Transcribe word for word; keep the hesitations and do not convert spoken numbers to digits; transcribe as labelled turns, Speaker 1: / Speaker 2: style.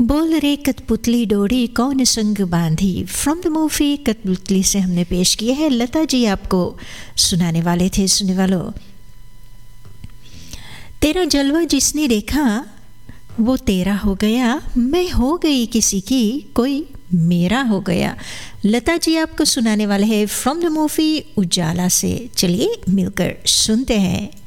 Speaker 1: बोल रे कठपुतली डोरी कौन संग बांधी, फ्रॉम द मूवी कठपुतली से हमने पेश किए हैं। लता जी आपको सुनाने वाले थे। सुनने वालों, तेरा जलवा जिसने देखा वो तेरा हो गया, मैं हो गई किसी की कोई मेरा हो गया। लता जी आपको सुनाने वाले हैं फ्रॉम द मूवी उजाला से। चलिए मिलकर सुनते हैं।